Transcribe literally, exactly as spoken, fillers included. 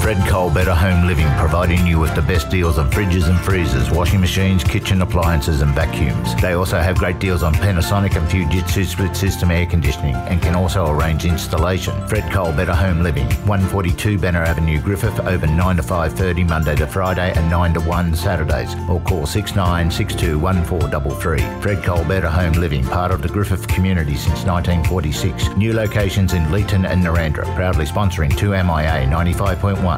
Fred Cole Better Home Living, providing you with the best deals on fridges and freezers, washing machines, kitchen appliances and vacuums. They also have great deals on Panasonic and Fujitsu split system air conditioning and can also arrange installation. Fred Cole Better Home Living, one forty-two Banner Avenue, Griffith, open nine to five thirty Monday to Friday and nine to one Saturdays, or call six nine six two one four three three. Fred Cole Better Home Living, part of the Griffith community since nineteen forty-six. New locations in Leeton and Narrandera, proudly sponsoring two M I A ninety-five point one.